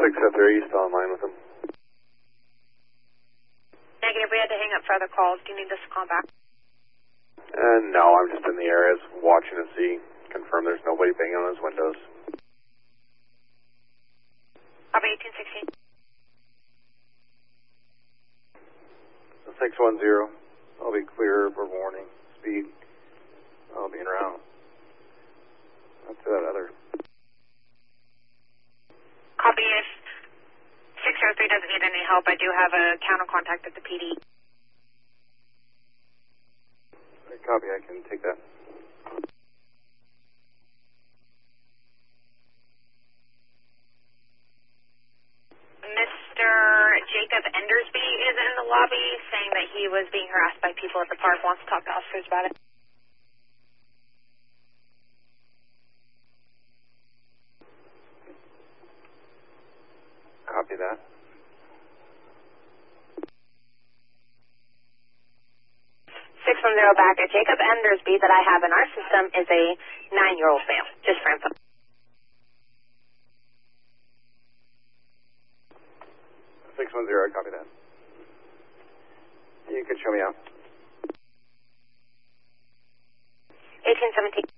6 are you still online with him? Negative, we had to hang up for other calls. Do you need us to call back? No, I'm just in the areas watching to see, confirm there's nobody banging on his windows. Copy 1816. 610, I'll be clear for warning, speed, I'll be en route. Up to that other. Copy, if 603 doesn't need any help, I do have a counter contact at the PD. Copy, I can take that. Mr. Jacob Endersby is in the lobby saying that he was being harassed by people at the park, wants to talk to officers about it. Copy that. 610 back. Jacob Endersby that I have in our system is a 9-year-old male, just for info. Copy that. You can show me out. 1817.